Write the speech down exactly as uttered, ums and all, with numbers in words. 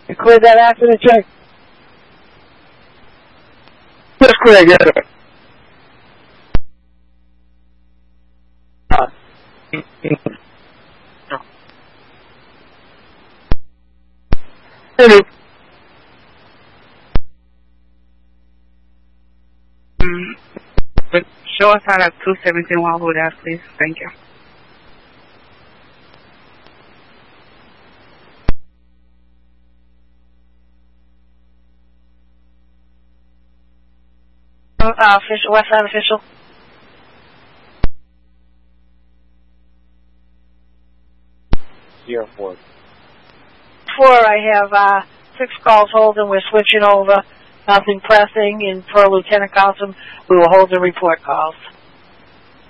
You cleared that accident check? Yes, Craig, yeah. Uh, Hello. Mm, but show us how that two seventeen Wildwood Ave, please. Thank you. Uh, official, West Side official. Sierra Ford. Four, I have uh, six calls holding. We're switching over. Nothing pressing. And for Lieutenant Gotham, we will hold the report calls.